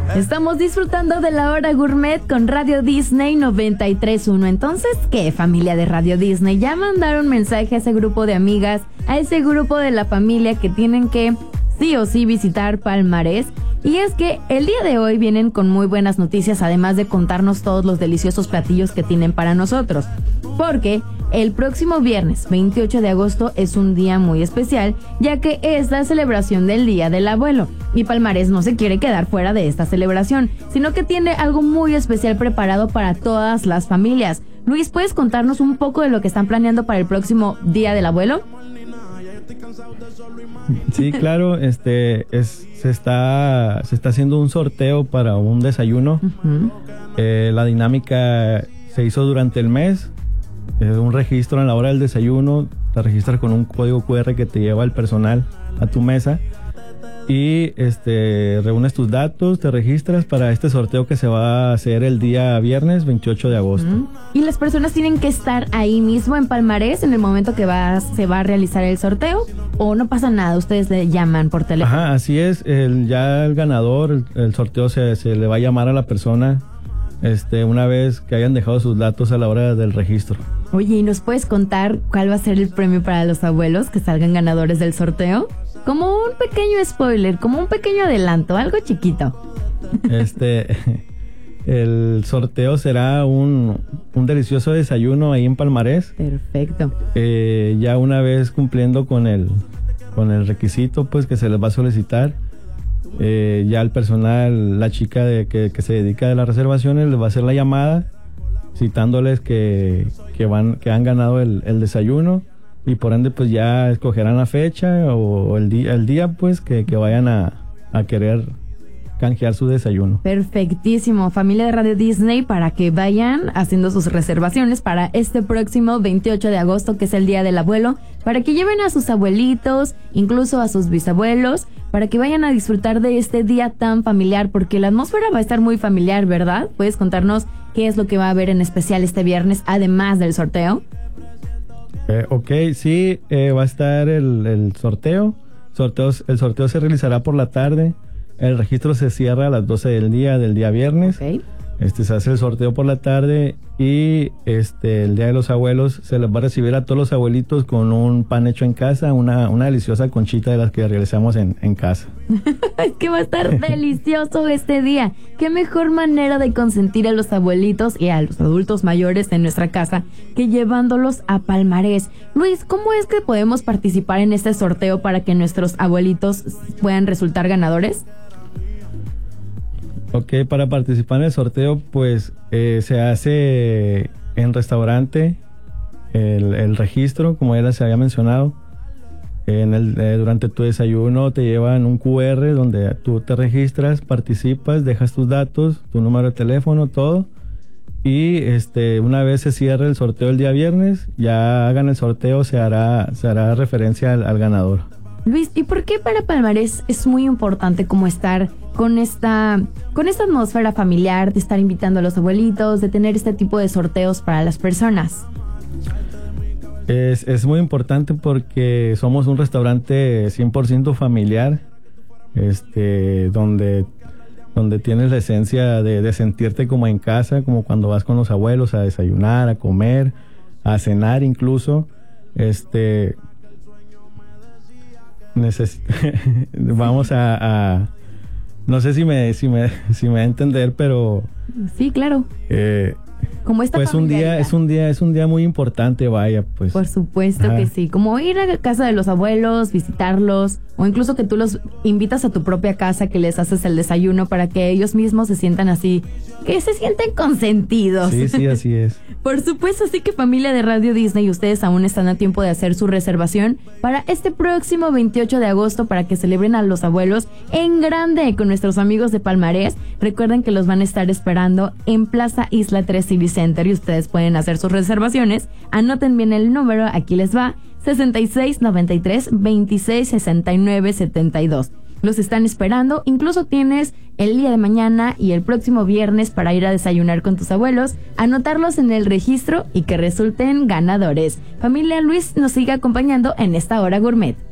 Estamos disfrutando de la hora gourmet con Radio Disney 93.1. Entonces, ¿qué, familia de Radio Disney? Ya mandaron mensaje a ese grupo de amigas, a ese grupo de la familia que tienen que sí o sí visitar Palmarés. Y es que el día de hoy vienen con muy buenas noticias, además de contarnos todos los deliciosos platillos que tienen para nosotros. Porque el próximo viernes 28 de agosto es un día muy especial, ya que es la celebración del Día del Abuelo. Y Palmarés no se quiere quedar fuera de esta celebración, sino que tiene algo muy especial preparado para todas las familias. Luis, ¿puedes contarnos un poco de lo que están planeando para el próximo Día del Abuelo? Sí, claro, se está haciendo un sorteo para un desayuno. Uh-huh. La dinámica se hizo durante el mes. Un registro en la hora del desayuno, te registras con un código QR que te lleva el personal a tu mesa y reúnes tus datos, te registras para este sorteo que se va a hacer el día viernes 28 de agosto. Uh-huh. Y las personas tienen que estar ahí mismo en Palmarés en el momento que se va a realizar el sorteo, o no pasa nada, ustedes le llaman por teléfono. Ajá, así es, ya el ganador, el sorteo se le va a llamar a la persona una vez que hayan dejado sus datos a la hora del registro. Oye, ¿y nos puedes contar cuál va a ser el premio para los abuelos que salgan ganadores del sorteo? Como un pequeño spoiler, como un pequeño adelanto, algo chiquito. El sorteo será un delicioso desayuno ahí en Palmarés. Perfecto. Ya una vez cumpliendo con el requisito pues que se les va a solicitar, ya el personal, la chica que se dedica a las reservaciones, les va a hacer la llamada citándoles que han ganado el desayuno, y por ende pues ya escogerán la fecha o el día pues que vayan a querer canjear su desayuno. Perfectísimo, familia de Radio Disney, para que vayan haciendo sus reservaciones para este próximo 28 de agosto, que es el Día del Abuelo, para que lleven a sus abuelitos, incluso a sus bisabuelos, para que vayan a disfrutar de este día tan familiar, porque la atmósfera va a estar muy familiar, ¿verdad? ¿Puedes contarnos qué es lo que va a haber en especial este viernes, además del sorteo? Ok, sí, va a estar el sorteo. El sorteo se realizará por la tarde. El registro se cierra a las 12 del día viernes. Okay. Se hace el sorteo por la tarde y el Día de los Abuelos se les va a recibir a todos los abuelitos con un pan hecho en casa, una deliciosa conchita de las que realizamos en casa. Es que va a estar delicioso este día. Qué mejor manera de consentir a los abuelitos y a los adultos mayores en nuestra casa que llevándolos a Palmarés. Luis, ¿cómo es que podemos participar en este sorteo para que nuestros abuelitos puedan resultar ganadores? Ok, para participar en el sorteo, pues se hace en restaurante el registro, como ya se había mencionado. Durante tu desayuno te llevan un QR donde tú te registras, participas, dejas tus datos, tu número de teléfono, todo. Y una vez se cierre el sorteo el día viernes, ya hagan el sorteo, se hará referencia al ganador. Luis, ¿y por qué para Palmarés es muy importante como estar con esta atmósfera familiar, de estar invitando a los abuelitos, de tener este tipo de sorteos para las personas? Es muy importante porque somos un restaurante 100% familiar, donde tienes la esencia de sentirte como en casa, como cuando vas con los abuelos a desayunar, a comer, a cenar incluso. Vamos a no sé si me va a entender, pero sí, claro. Como esta pues es un día muy importante, vaya, pues. Por supuesto que sí, como ir a casa de los abuelos, visitarlos, o incluso que tú los invitas a tu propia casa, que les haces el desayuno para que ellos mismos se sientan así, que se sienten consentidos. Sí, así es. Por supuesto, así que familia de Radio Disney, ustedes aún están a tiempo de hacer su reservación para este próximo 28 de agosto para que celebren a los abuelos en grande con nuestros amigos de Palmarés. Recuerden que los van a estar esperando en Plaza Isla 3 City Center y ustedes pueden hacer sus reservaciones. Anoten bien el número, aquí les va: 6693-2669-72. Los están esperando, incluso tienes el día de mañana y el próximo viernes para ir a desayunar con tus abuelos, anotarlos en el registro y que resulten ganadores. Familia, Luis nos sigue acompañando en esta hora gourmet.